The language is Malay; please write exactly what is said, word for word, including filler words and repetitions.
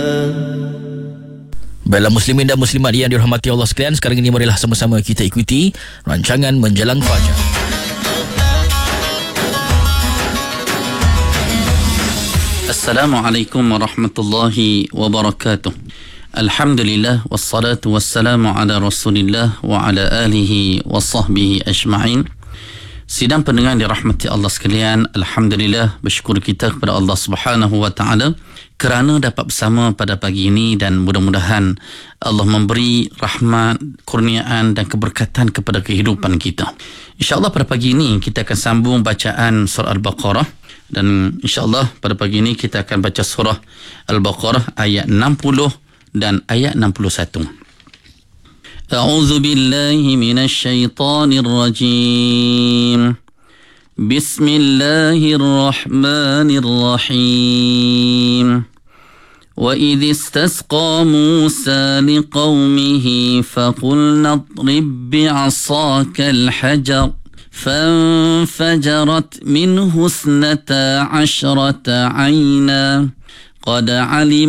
Baiklah muslimin dan muslimat yang dirahmati Allah sekalian, sekarang ini marilah sama-sama kita ikuti rancangan Menjelang Fajar. Assalamualaikum warahmatullahi wabarakatuh. Alhamdulillah wassalatu wassalamu ala Rasulillah wa ala alihi wa sahbihi ajma'in. Sidang pendengar dirahmati Allah sekalian, alhamdulillah, bersyukur kita kepada Allah Subhanahu wa taala kerana dapat bersama pada pagi ini, dan mudah-mudahan Allah memberi rahmat, kurniaan dan keberkatan kepada kehidupan kita. InsyaAllah pada pagi ini kita akan sambung bacaan surah Al-Baqarah, dan insyaAllah pada pagi ini kita akan baca surah Al-Baqarah ayat enam puluh dan ayat enam puluh satu. A'udzu billahi minasy syaithanir rajim. Bismillahirrahmanirrahim. Wa idh istasqa Musa liqaumihi faqulna idrib bi'asaka al-hajar فانفجرت منه اثنتا عشرة عينا قد علم